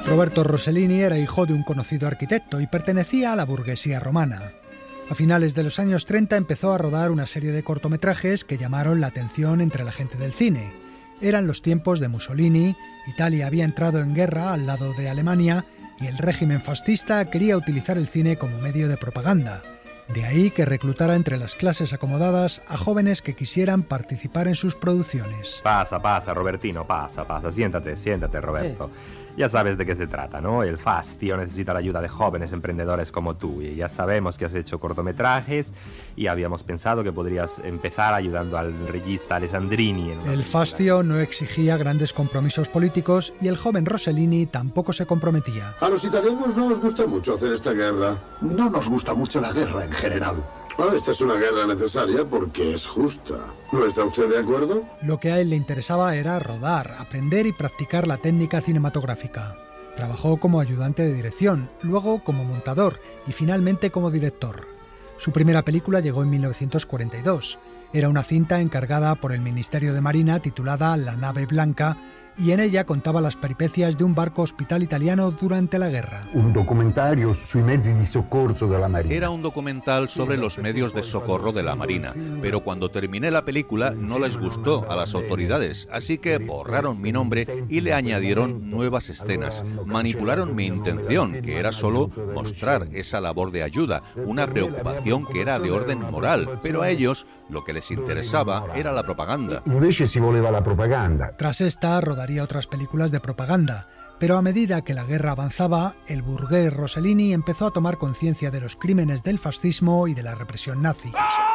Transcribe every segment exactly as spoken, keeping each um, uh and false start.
Roberto Rossellini era hijo de un conocido arquitecto y pertenecía a la burguesía romana. A finales de los años treinta empezó a rodar una serie de cortometrajes que llamaron la atención entre la gente del cine. Eran los tiempos de Mussolini, Italia había entrado en guerra al lado de Alemania y el régimen fascista quería utilizar el cine como medio de propaganda. De ahí que reclutara entre las clases acomodadas a jóvenes que quisieran participar en sus producciones. Pasa, pasa, Robertino, pasa, pasa. Siéntate, siéntate, Roberto. Sí. Ya sabes de qué se trata, ¿no? El Fastio necesita la ayuda de jóvenes emprendedores como tú. Y ya sabemos que has hecho cortometrajes y habíamos pensado que podrías empezar ayudando al regista Alessandrini. En el Fastio no exigía grandes compromisos políticos y el joven Rossellini tampoco se comprometía. A los italianos no nos gusta mucho hacer esta guerra. No nos gusta mucho la guerra en general. Bueno, esta es una guerra necesaria porque es justa. ¿No está usted de acuerdo? Lo que a él le interesaba era rodar, aprender y practicar la técnica cinematográfica. Trabajó como ayudante de dirección, luego como montador y finalmente como director. Su primera película llegó en mil novecientos cuarenta y dos. Era una cinta encargada por el Ministerio de Marina titulada La nave blanca, y en ella contaba las peripecias de un barco hospital italiano durante la guerra. Un documentario sui mezzi di soccorso della Marina. Era un documental sobre los medios de socorro de la Marina, pero cuando terminé la película no les gustó a las autoridades, así que borraron mi nombre y le añadieron nuevas escenas. Manipularon mi intención, que era solo mostrar esa labor de ayuda, una preocupación que era de orden moral, pero a ellos lo que les interesaba era la propaganda. Invece si voleva la propaganda. Tras esta rodaría otras películas de propaganda, pero a medida que la guerra avanzaba, el burgués Rossellini empezó a tomar conciencia de los crímenes del fascismo y de la represión nazi.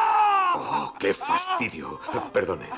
¡Oh, qué fastidio! Perdone.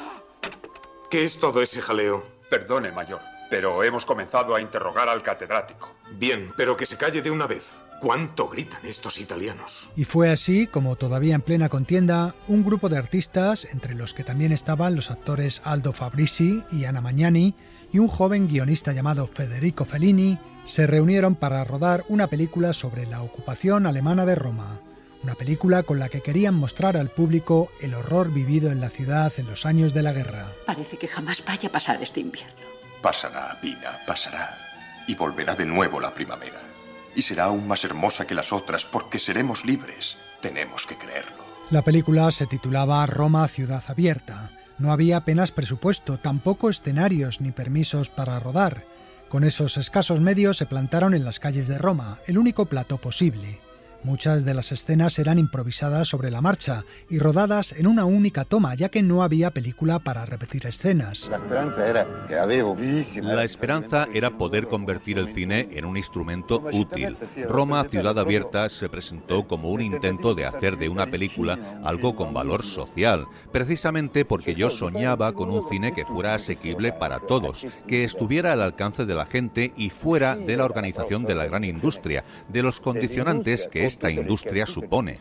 ¿Qué es todo ese jaleo? Perdone, mayor, pero hemos comenzado a interrogar al catedrático. Bien, pero que se calle de una vez. ¿Cuánto gritan estos italianos? Y fue así como, todavía en plena contienda, un grupo de artistas, entre los que también estaban los actores Aldo Fabrizi y Anna Magnani, y un joven guionista llamado Federico Fellini, se reunieron para rodar una película sobre la ocupación alemana de Roma. Una película con la que querían mostrar al público el horror vivido en la ciudad en los años de la guerra. Parece que jamás vaya a pasar este invierno. Pasará, Pina, pasará. Y volverá de nuevo la primavera. Y será aún más hermosa que las otras porque seremos libres. Tenemos que creerlo. La película se titulaba Roma, ciudad abierta. No había apenas presupuesto, tampoco escenarios ni permisos para rodar. Con esos escasos medios se plantaron en las calles de Roma, el único plató posible. Muchas de las escenas eran improvisadas sobre la marcha y rodadas en una única toma, ya que no había película para repetir escenas. La esperanza era, la esperanza era poder convertir el cine en un instrumento útil. Roma, ciudad abierta, se presentó como un intento de hacer de una película algo con valor social, precisamente porque yo soñaba con un cine que fuera asequible para todos, que estuviera al alcance de la gente y fuera de la organización de la gran industria, de los condicionantes que esta industria supone.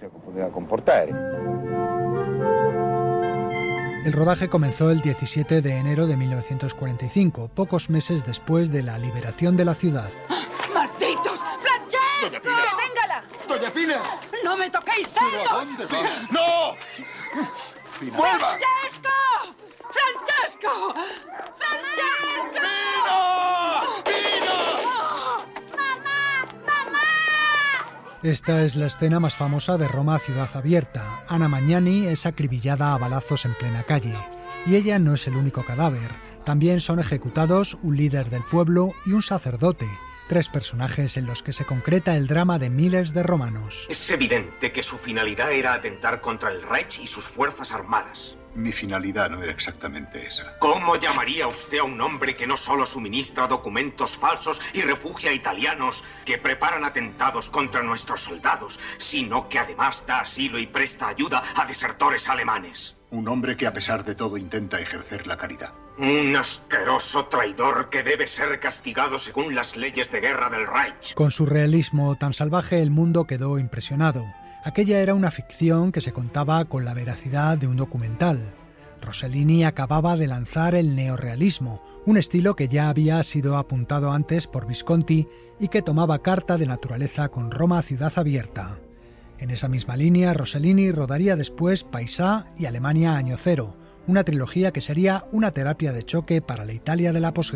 El rodaje comenzó el diecisiete de enero de mil novecientos cuarenta y cinco, pocos meses después de la liberación de la ciudad. ¡Malditos! ¡Francesco! ¡Deténgala! ¡Doña Pina! ¡No me toquéis cerdos! ¿Dónde va? ¡No! Pina. ¡Vuelva! ¡Francesco! ¡Francesco! ¡Francesco! ¡Pino! ¡Pino! Esta es la escena más famosa de Roma, ciudad abierta. Anna Magnani es acribillada a balazos en plena calle. Y ella no es el único cadáver. También son ejecutados un líder del pueblo y un sacerdote. Tres personajes en los que se concreta el drama de miles de romanos. Es evidente que su finalidad era atentar contra el Reich y sus fuerzas armadas. Mi finalidad no era exactamente esa. ¿Cómo llamaría usted a un hombre que no solo suministra documentos falsos y refugia a italianos que preparan atentados contra nuestros soldados, sino que además da asilo y presta ayuda a desertores alemanes? Un hombre que a pesar de todo intenta ejercer la caridad. Un asqueroso traidor que debe ser castigado según las leyes de guerra del Reich. Con su realismo tan salvaje, el mundo quedó impresionado. Aquella era una ficción que se contaba con la veracidad de un documental. Rossellini acababa de lanzar el neorrealismo, un estilo que ya había sido apuntado antes por Visconti y que tomaba carta de naturaleza con Roma, ciudad abierta. En esa misma línea, Rossellini rodaría después Paisà y Alemania Año Cero, una trilogía que sería una terapia de choque para la Italia de la posguerra.